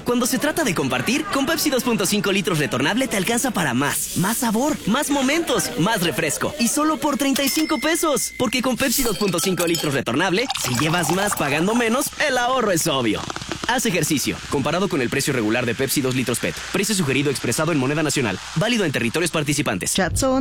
Cuando se trata de compartir, con Pepsi 2.5 litros retornable te alcanza para más. Más sabor, más momentos, más refresco. Y solo por 35 pesos. Porque con Pepsi 2.5 litros retornable, si llevas más pagando menos, el ahorro es obvio. Haz ejercicio. Comparado con el precio regular de Pepsi 2 litros PET. Precio sugerido expresado en moneda nacional. Válido en territorios participantes.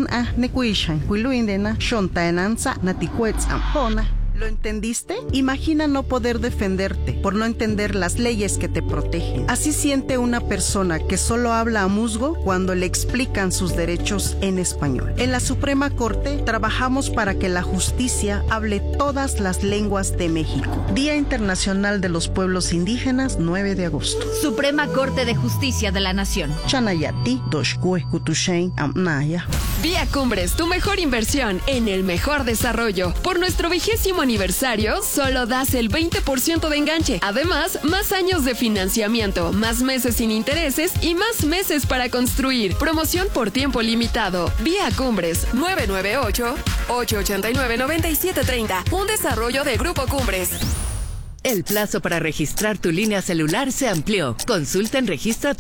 ¿Lo entendiste? Imagina no poder defenderte por no entender las leyes que te protegen. Así siente una persona que solo habla a musgo cuando le explican sus derechos en español. En la Suprema Corte trabajamos para que la justicia hable todas las lenguas de México. Día Internacional de los Pueblos Indígenas, 9 de agosto. Suprema Corte de Justicia de la Nación. Chanayati, Doshkue, Kutushain, Amnaya. Vía Cumbres, tu mejor inversión en el mejor desarrollo. Por nuestro 20º aniversario, solo das el 20% de enganche. Además, más años de financiamiento, más meses sin intereses y más meses para construir. Promoción por tiempo limitado. Vía Cumbres, 998-889-9730. Un desarrollo de Grupo Cumbres. El plazo para registrar tu línea celular se amplió. Consulta en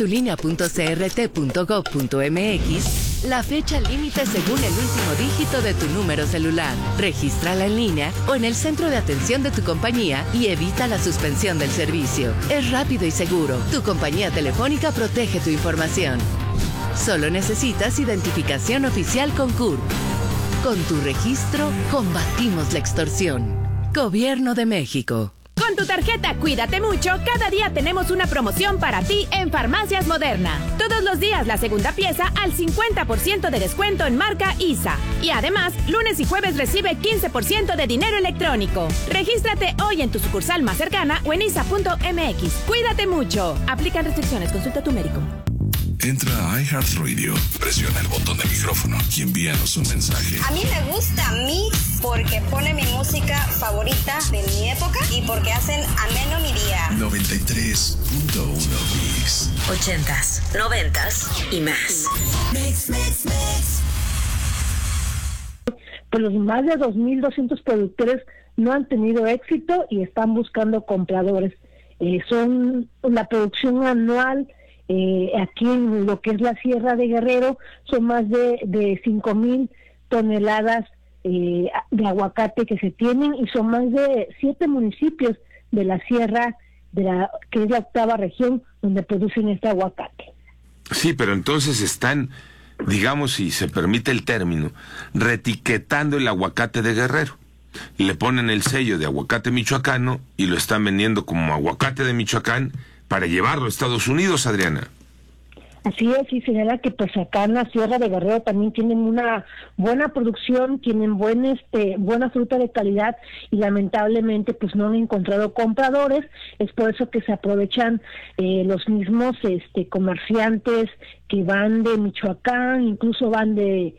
registratulinea.crt.gov.mx la fecha límite según el último dígito de tu número celular. Regístrala en línea o en el centro de atención de tu compañía y evita la suspensión del servicio. Es rápido y seguro. Tu compañía telefónica protege tu información. Solo necesitas identificación oficial con CURP. Con tu registro, combatimos la extorsión. Gobierno de México. Con tu tarjeta Cuídate Mucho, cada día tenemos una promoción para ti en Farmacias Moderna. Todos los días la segunda pieza al 50% de descuento en marca ISA. Y además, lunes y jueves recibe 15% de dinero electrónico. Regístrate hoy en tu sucursal más cercana o en isa.mx. Cuídate Mucho. Aplican restricciones. Consulta a tu médico. Entra a iHeartRadio, presiona el botón de micrófono y envíanos un mensaje. A mí me gusta Mix porque pone mi música favorita de mi época y porque hacen ameno mi día. 93.1 Mix. 80s, 90s y más. Mix, mix, mix. Pues los más de 2,200 productores no han tenido éxito y están buscando compradores. Son la producción anual. Aquí en lo que es la Sierra de Guerrero son más de 5,000 toneladas de aguacate que se tienen y son más de 7 municipios de la Sierra, que es la 8ª región donde producen este aguacate. Sí, pero entonces están, digamos, si se permite el término, reetiquetando el aguacate de Guerrero. Le ponen el sello de aguacate michoacano y lo están vendiendo como aguacate de Michoacán para llevarlo a Estados Unidos, Adriana. Así es, y señala que pues acá en la Sierra de Guerrero también tienen una buena producción, tienen buena fruta de calidad y lamentablemente pues no han encontrado compradores. Es por eso que se aprovechan los mismos comerciantes que van de Michoacán, incluso van de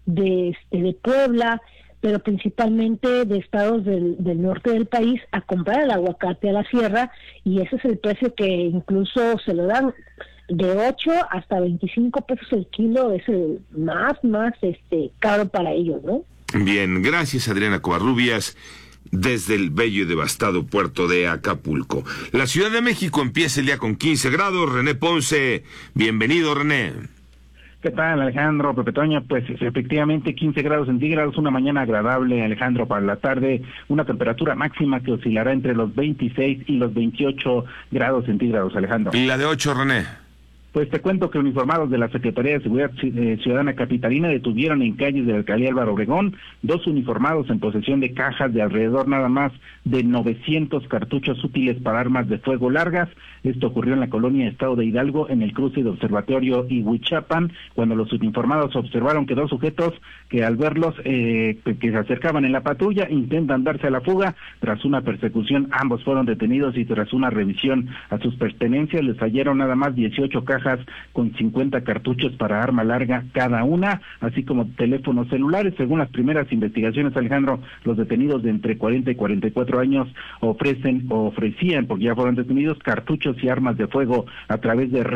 Puebla, pero principalmente de estados del norte del país a comprar el aguacate a la sierra, y ese es el precio que incluso se lo dan de 8 hasta 25 pesos el kilo, es el más caro para ellos, ¿no? Bien, gracias Adriana Covarrubias, desde el bello y devastado puerto de Acapulco. La Ciudad de México empieza el día con 15 grados. René Ponce, bienvenido, René. ¿Qué tal, Alejandro, Pepe Toño? Pues efectivamente 15 grados centígrados, una mañana agradable, Alejandro, para la tarde, una temperatura máxima que oscilará entre los 26 y los 28 grados centígrados, Alejandro. ¿Y la de 8, René? Pues te cuento que uniformados de la Secretaría de Seguridad Ciudadana Capitalina detuvieron en calles de la alcaldía Álvaro Obregón 2 uniformados en posesión de cajas de alrededor nada más de 900 cartuchos útiles para armas de fuego largas. Esto ocurrió en la colonia Estado de Hidalgo, en el cruce de Observatorio y Huichapan, cuando los uniformados observaron que 2 sujetos que al verlos que se acercaban en la patrulla intentan darse a la fuga. Tras una persecución, ambos fueron detenidos y tras una revisión a sus pertenencias les hallaron nada más 18 cajas con 50 cartuchos para arma larga cada una, así como teléfonos celulares. Según las primeras investigaciones, Alejandro, los detenidos de entre 40 y 44 años ofrecían, porque ya fueron detenidos, cartuchos y armas de fuego a través de